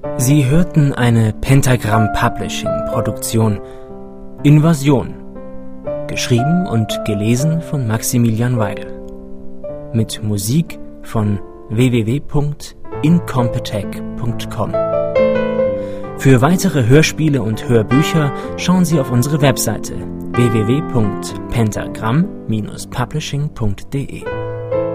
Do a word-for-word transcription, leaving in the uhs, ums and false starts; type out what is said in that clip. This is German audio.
Sie hörten eine Pentagram Publishing Produktion Invasion, geschrieben und gelesen von Maximilian Weigel, mit Musik von w w w punkt incompetech punkt com. Für weitere Hörspiele und Hörbücher schauen Sie auf unsere Webseite w w w punkt pentagram Bindestrich publishing punkt de.